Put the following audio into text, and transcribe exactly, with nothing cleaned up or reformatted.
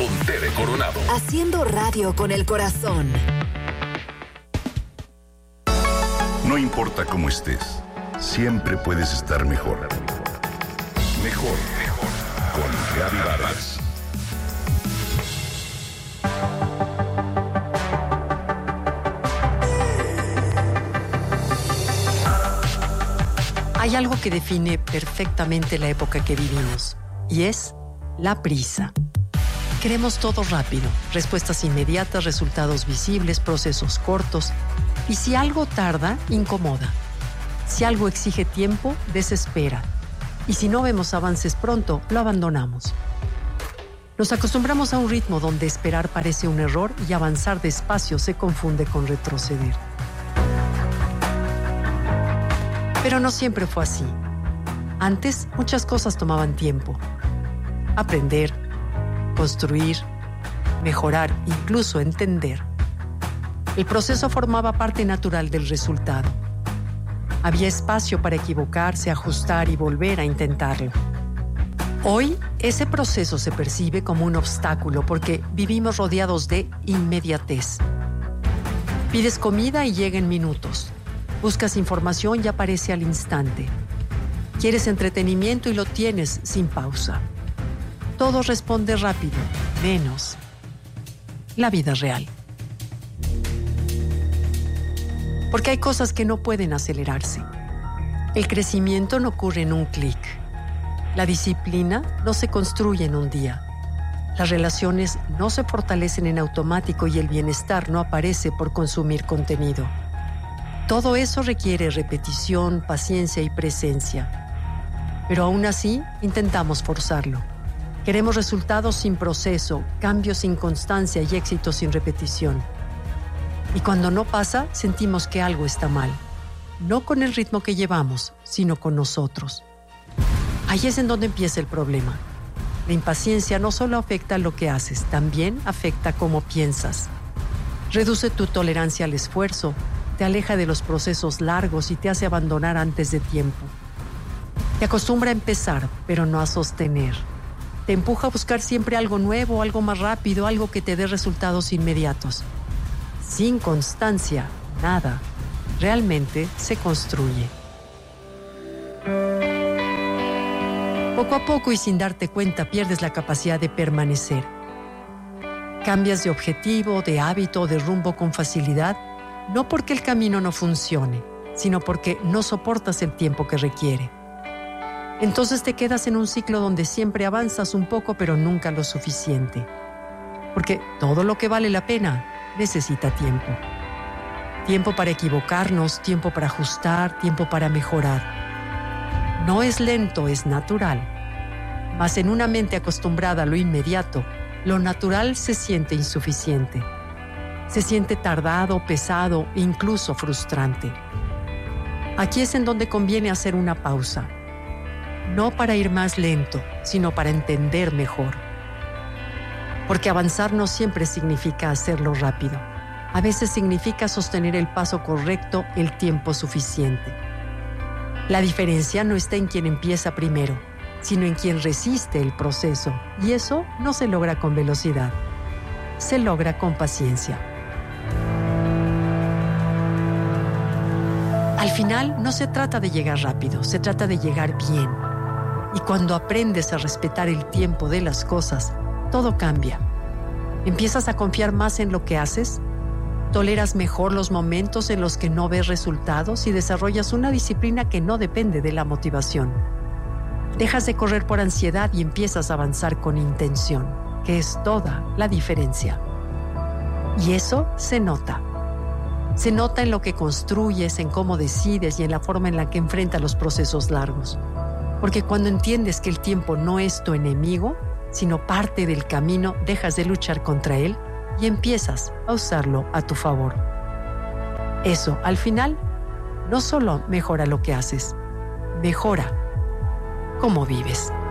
con Tere Coronado. Haciendo radio con el corazón. No importa cómo estés, siempre puedes estar mejor. Mejor, mejor. Con Gaby Vargas. Hay algo que define perfectamente la época que vivimos, y es la prisa. Queremos todo rápido, respuestas inmediatas, resultados visibles, procesos cortos, y si algo tarda, incomoda. Si algo exige tiempo, desespera. Y si no vemos avances pronto, lo abandonamos. Nos acostumbramos a un ritmo donde esperar parece un error y avanzar despacio se confunde con retroceder. Pero no siempre fue así. Antes, muchas cosas tomaban tiempo. Aprender, construir, mejorar, incluso entender. El proceso formaba parte natural del resultado. Había espacio para equivocarse, ajustar y volver a intentarlo. Hoy, ese proceso se percibe como un obstáculo porque vivimos rodeados de inmediatez. Pides comida y llega en minutos. Buscas información y aparece al instante. Quieres entretenimiento y lo tienes sin pausa. Todo responde rápido, menos la vida real. Porque hay cosas que no pueden acelerarse. El crecimiento no ocurre en un clic. La disciplina no se construye en un día. Las relaciones no se fortalecen en automático y el bienestar no aparece por consumir contenido. Todo eso requiere repetición, paciencia y presencia. Pero aún así, intentamos forzarlo. Queremos resultados sin proceso, cambios sin constancia y éxitos sin repetición. Y cuando no pasa, sentimos que algo está mal. No con el ritmo que llevamos, sino con nosotros. Ahí es en donde empieza el problema. La impaciencia no solo afecta lo que haces, también afecta cómo piensas. Reduce tu tolerancia al esfuerzo, te aleja de los procesos largos y te hace abandonar antes de tiempo. Te acostumbra a empezar, pero no a sostener. Te empuja a buscar siempre algo nuevo, algo más rápido, algo que te dé resultados inmediatos. Sin constancia, nada realmente se construye. Poco a poco y sin darte cuenta pierdes la capacidad de permanecer. Cambias de objetivo, de hábito, de rumbo con facilidad, no porque el camino no funcione, sino porque no soportas el tiempo que requiere. Entonces te quedas en un ciclo donde siempre avanzas un poco pero nunca lo suficiente. Porque todo lo que vale la pena necesita tiempo. Tiempo para equivocarnos, tiempo para ajustar, tiempo para mejorar. No es lento, es natural. Mas en una mente acostumbrada a lo inmediato, lo natural se siente insuficiente. Se siente tardado, pesado e incluso frustrante. Aquí es en donde conviene hacer una pausa. No para ir más lento, sino para entender mejor. Porque avanzar no siempre significa hacerlo rápido. A veces significa sostener el paso correcto el tiempo suficiente. La diferencia no está en quien empieza primero, sino en quien resiste el proceso. Y eso no se logra con velocidad. Se logra con paciencia. Al final, no se trata de llegar rápido, se trata de llegar bien. Y cuando aprendes a respetar el tiempo de las cosas, todo cambia. Empiezas a confiar más en lo que haces, toleras mejor los momentos en los que no ves resultados y desarrollas una disciplina que no depende de la motivación. Dejas de correr por ansiedad y empiezas a avanzar con intención, que es toda la diferencia. Y eso se nota. Se nota en lo que construyes, en cómo decides y en la forma en la que enfrentas los procesos largos. Porque cuando entiendes que el tiempo no es tu enemigo, sino parte del camino, dejas de luchar contra él y empiezas a usarlo a tu favor. Eso, al final, no solo mejora lo que haces, mejora cómo vives.